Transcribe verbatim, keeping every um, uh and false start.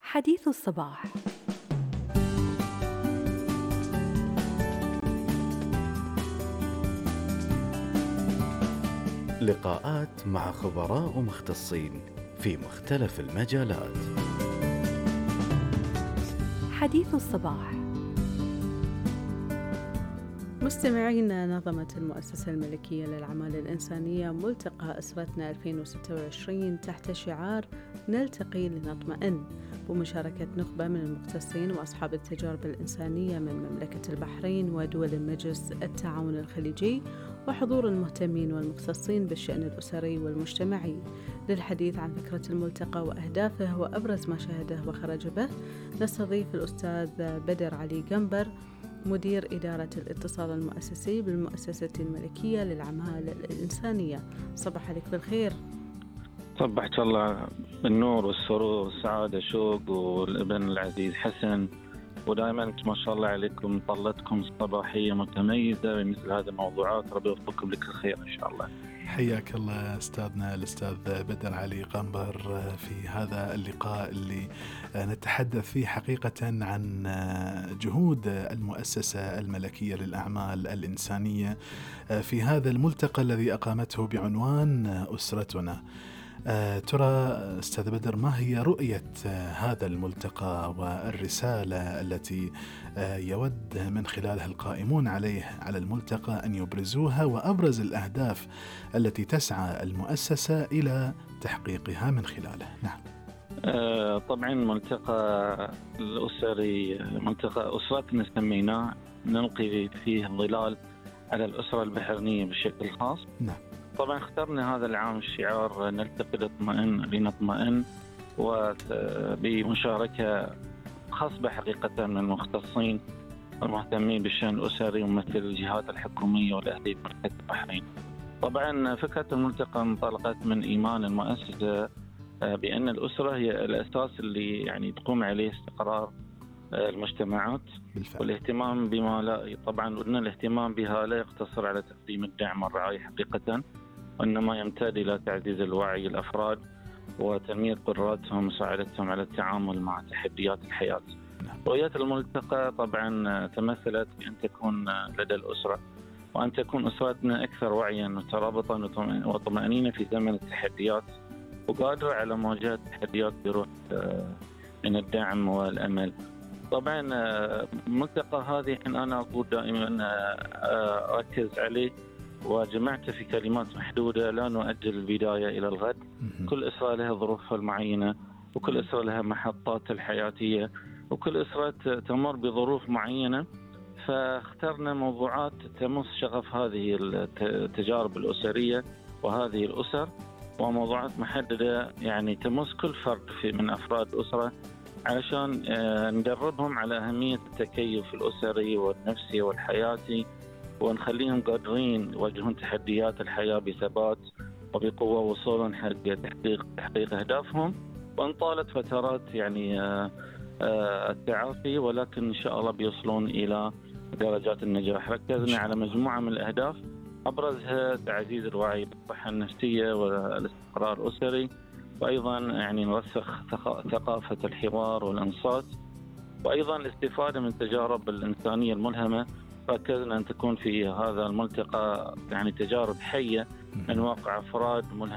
حديث الصباح. لقاءات مع خبراء ومختصين في مختلف المجالات. حديث الصباح. مستمعينا، نظمت المؤسسة الملكية للأعمال الإنسانية ملتقى أسرتنا ألفين وستة وعشرين تحت شعار نلتقي لنطمئن، بمشاركة نخبة من المختصين وأصحاب التجارب الإنسانية من مملكة البحرين ودول المجلس التعاون الخليجي، وحضور المهتمين والمختصين بالشأن الأسري والمجتمعي للحديث عن فكرة الملتقى وأهدافه وأبرز ما شهده وخرج به. نستضيف الأستاذ بدر علي قنبر، مدير إدارة الاتصال المؤسسي بالمؤسسة الملكية للأعمال الإنسانية. صباح عليك بالخير. صبحت الله بالنور والسرور والسعادة شوق والابن العزيز حسن، ودائما ما شاء الله عليكم طلتكم صباحية متميزة بمثل هذه الموضوعات. ربي يوفقكم لك الخير إن شاء الله. حياك الله أستاذنا الأستاذ بدر علي قنبر في هذا اللقاء اللي نتحدث فيه حقيقة عن جهود المؤسسة الملكية للأعمال الإنسانية في هذا الملتقى الذي أقامته بعنوان أسرتنا. آه، ترى أستاذ بدر، ما هي رؤية آه، هذا الملتقى والرسالة التي آه، يود من خلالها القائمون عليه على الملتقى أن يبرزوها، وأبرز الأهداف التي تسعى المؤسسة إلى تحقيقها من خلاله؟ نعم. آه، طبعا ملتقى الأسري، ملتقى أسرتنا سميناه، نلقي فيه الظلال على الأسرة البحرينية بشكل خاص. نعم. طبعا اخترنا هذا العام الشعار نلتقي لنطمئن لنطمئن، وبمشاركة خاصة حقيقة من المختصين والمهتمين بالشأن الأسري ومثل الجهات الحكومية والأهلية بمملكة البحرين. طبعا فكرة الملتقى انطلقت من إيمان المؤسسة بأن الأسرة هي الأساس اللي يعني تقوم عليه استقرار المجتمعات بالفعل. والاهتمام بما لا طبعا قلنا الاهتمام بها لا يقتصر على تقديم الدعم والرعاية حقيقة، وإنما يمتد إلى تعزيز الوعي الأفراد وتنمية قدراتهم ومساعدتهم على التعامل مع تحديات الحياة. رؤية الملتقى طبعا تمثلت بأن تكون لدى الأسرة وأن تكون أسرتنا أكثر وعيا وترابطا وطمأنينة في زمن التحديات، وقادرة على مواجهة التحديات بروح من الدعم والأمل. طبعا الملتقى هذه أنا أقول دائما أركز عليه وجمعت في كلمات محدودة: لا نؤجل البداية إلى الغد. كل أسرة لها ظروفها المعينة، وكل أسرة لها محطات الحياتية، وكل أسرة تمر بظروف معينة، فاخترنا موضوعات تمس شغف هذه التجارب الأسرية وهذه الأسر، وموضوعات محددة يعني تمس كل فرد في من أفراد الأسرة، علشان ندربهم على أهمية التكيف الأسري والنفسي والحياتي، ونخليهم قادرين يواجهون تحديات الحياة بثبات وبقوة، وصولا حق تحقيق تحقيق أهدافهم. وإن طالت فترات يعني التعافي، ولكن إن شاء الله بيوصلون إلى درجات النجاح. ركزنا على مجموعة من الأهداف، أبرزها تعزيز الوعي بالصحة النفسية والاستقرار الأسري، وأيضا يعني نرسخ ثقافة الحوار والإنصات، وأيضا الاستفادة من التجارب الإنسانية الملهمة. ركزنا أن تكون في هذا الملتقى يعني تجارب حية من واقع أفراد ملهمة